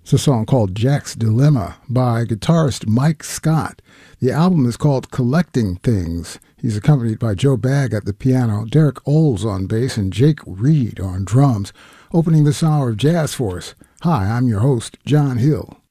It's a song called Jack's Dilemma by guitarist Mike Scott. The album is called Collecting Things. He's accompanied by Joe Bagg at the piano, Derek Oles on bass, and Jake Reed on drums, opening this hour of jazz for us. Hi, I'm your host, John Hill.